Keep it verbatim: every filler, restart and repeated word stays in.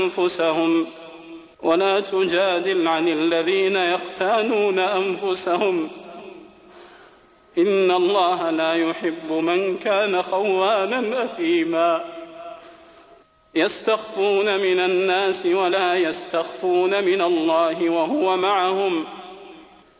أنفسهم ولا تجادل عن الذين يختانون أنفسهم إن الله لا يحب من كان خوانا أثيما يستخفون من الناس ولا يستخفون من الله وهو معهم